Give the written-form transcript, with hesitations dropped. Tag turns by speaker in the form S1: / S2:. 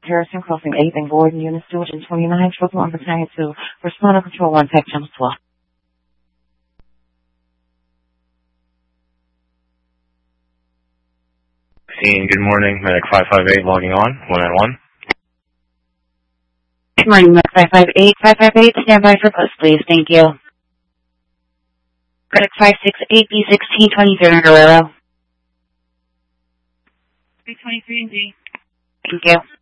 S1: Harrison, crossing 8th and Gordon, Unit Stewart, and 29, Triple on Battalion 2. Respond on Control 1, Tech Channel 12.
S2: Scene, good morning, Medic 558 logging on, 191.
S3: Good morning, Medic 558. 558, stand by for post, please. Thank you. Medic 568, B16, 23 Guerrero.
S4: 323 and D.
S3: Thank you.